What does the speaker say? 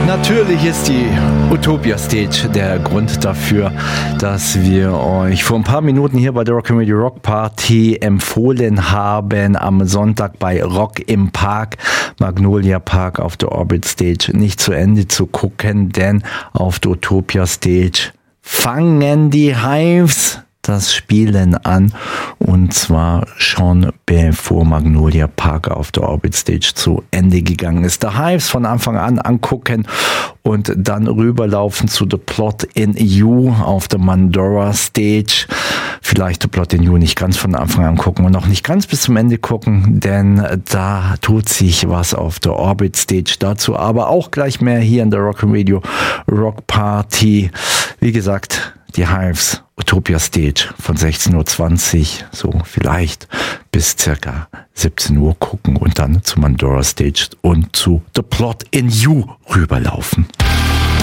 Natürlich ist die Utopia Stage der Grund dafür, dass wir euch vor ein paar Minuten hier bei der Rock & Radio Rock Party empfohlen haben, am Sonntag bei Rock im Park, Magnolia Park auf der Orbit Stage nicht zu Ende zu gucken, denn auf der Utopia Stage fangen die Hives das Spielen an, und zwar schon bevor Magnolia Park auf der Orbit Stage zu Ende gegangen ist. The Hives von Anfang an angucken und dann rüberlaufen zu The Plot in You auf der Mandora Stage. Vielleicht The Plot in You nicht ganz von Anfang an gucken und auch nicht ganz bis zum Ende gucken, denn da tut sich was auf der Orbit Stage dazu. Aber auch gleich mehr hier in der Rock & Radio Rock Party. Wie gesagt, die Hives, Utopia Stage von 16.20 Uhr, so vielleicht bis circa 17 Uhr gucken und dann zu Mandora Stage und zu The Plot in You rüberlaufen.